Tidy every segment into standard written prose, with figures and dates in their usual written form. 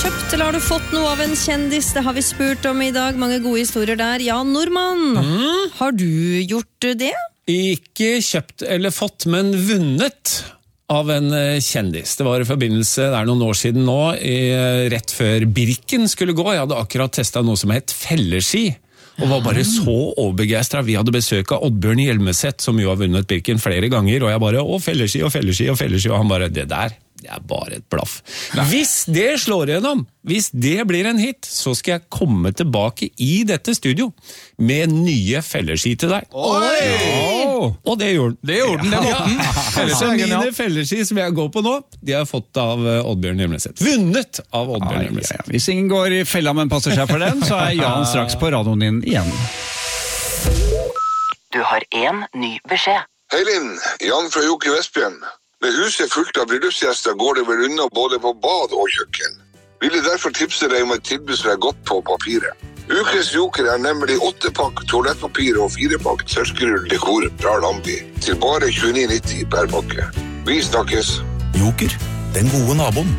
kjøpt eller har du fått noe av en kjendis? Det har vi spurt om i dag, mange gode historier der. Jan Normann, har du gjort det? Ikke kjøpt eller fått, men vunnet av en kjendis. Det var i forbindelse, det er noen år siden nå, rett før Birken skulle gå. Jeg hadde akkurat testet noe som het felleski. Og var bare så overbegeistret. Vi hadde besøk av Oddbjørn Hjelmeset, som jo har vunnet Birken flere ganger, og jeg bare, felleski, og han bare, det er bare et blaff. Hvis det slår gjennom, hvis det blir en hit, så skal jeg komme tilbake i dette studio med nye felleski til deg. Og det gjorde den. Det måtte den. Så mine felleski som jeg går på nå, de har fått av Oddbjørn Hjelmeset. Vunnet av Oddbjørn Hjelmeset. Hvis ingen går i fella, men passer seg for den, så er Jan straks på radioen din igjen. Du har en ny beskjed. Hei Linn, Jan fra Jokke Vestbjørn. Med huset fullt av bryllupsgjester går det vel unna både på bad og kjøkken. Ville derfor tipse deg om et tilbud som er godt på papiret. Ukes Joker er nemlig 8-pakk toalettpapir og 4-pakk tørskerull dekor fra Lambi til bare 29,90 per pakke. Vi snakkes. Joker, den gode naboen.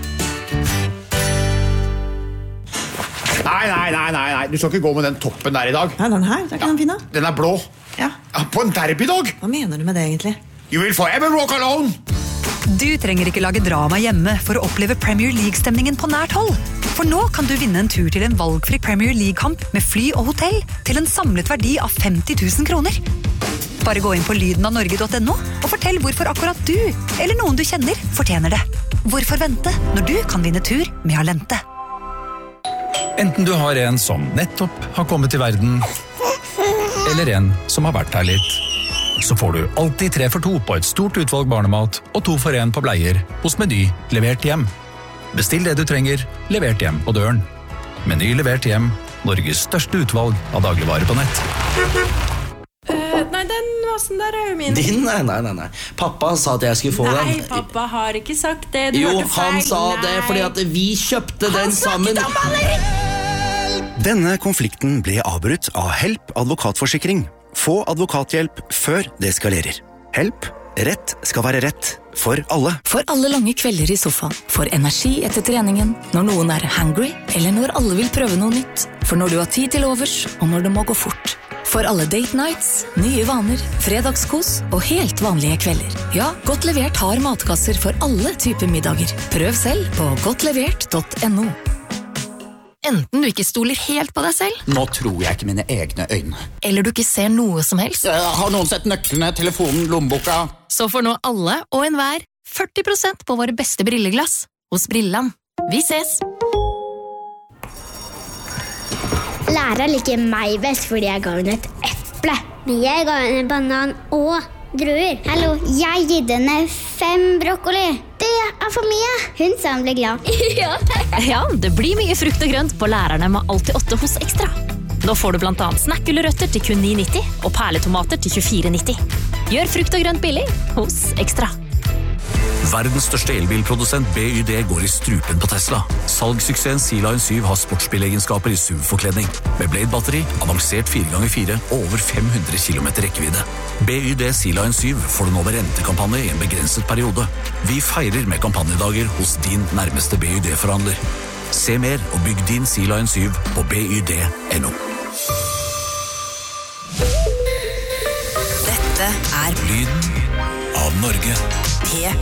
Nei, du skal ikke gå med den toppen der i dag. Nei, den her, det er ikke den fine. Den er blå. Ja. På en derbydag. Hva mener du med det egentlig? You will forever walk alone. Du trenger ikke lage drama hjemme for å oppleve Premier League-stemningen på nært hold. For nå kan du vinne en tur til en valgfri Premier League-kamp med fly og hotell til en samlet verdi av 50 000 kroner. Bare gå inn på lydenavnorge.no og fortell hvorfor akkurat du, eller noen du kjenner, fortjener det. Hvorfor vente når du kan vinne tur med Alente? Enten du har en som nettopp har kommet til verden, eller en som har vært her litt, så får du alltid 3 for 2 på et stort utvalg barnemat og 2 for 1 på bleier hos Meny levert hjem. Bestill det du trenger, levert hjem på døren. Meny levert hjem, Norges største utvalg av dagligvarer på nett. Nei, den vasen der er jo min. Din? Nei. Pappa sa at jeg skulle få den. Nei, pappa har ikke sagt det. Jo, han sa det fordi at vi kjøpte den sammen. Han snakket om maleri! Denne konflikten ble avbrutt av Help advokatforsikring. Få advokathjelp før det eskalerer. Help. Rett skal være rett. For alle. For alle lange kvelder i sofaen. For energi etter treningen. Når noen er hungry, eller når alle vil prøve noe nytt. For når du har tid til overs, og når det må gå fort. For alle date nights, nye vaner, fredagskos og helt vanlige kvelder. Ja, Godt Levert har matkasser for alle typer middager. Prøv selv på godtlevert.no. Enten du ikke stoler helt på deg selv, Nå tror jeg ikke mine egne øyne. eller du ikke ser noe som helst, Har noen sett nøklene, telefonen, lommeboka? så får nå alle og enhver 40% på våre beste brilleglass hos Brillam. Vi ses! Læreren liker meg best fordi jeg ga henne et eple. Men jeg ga henne en banan og druer. Hallo, jeg gitt henne 5 brokkoli. Det er for mye. Hun sa hun ble glad. Ja, det blir mye frukt og grønt på lærerne med alltid 8 hos Ekstra. Nå får du blant annet snakkgulrøtter til kun 9,90 og perletomater til 24,90. Gjør frukt og grønt billig hos Ekstra. Verdens største elbilprodusent BYD går i strupen på Tesla. Salgssuksessen Sea-Line 7 har sportsbilegenskaper i SUV-forkledning. Med Blade-batteri, avansert 4x4 og over 500 km rekkevidde. BYD Sea-Line 7 får du nå ved rentekampanje i en begrenset periode. Vi feirer med kampanjedager hos din nærmeste BYD-forhandler. Se mer og bygg din Sea-Line 7 på byd.no. Dette er Lyden av Norge.